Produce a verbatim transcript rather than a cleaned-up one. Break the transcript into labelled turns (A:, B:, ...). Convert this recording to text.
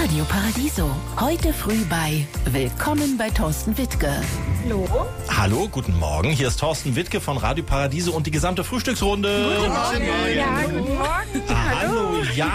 A: Radio Paradiso. Heute früh bei Willkommen bei Thorsten Wittke.
B: Hallo.
C: Hallo, guten Morgen. Hier ist Thorsten Wittke von Radio Paradiso und die gesamte Frühstücksrunde.
B: Guten Morgen. Ja, guten Morgen.
C: Ah, hallo. Ja,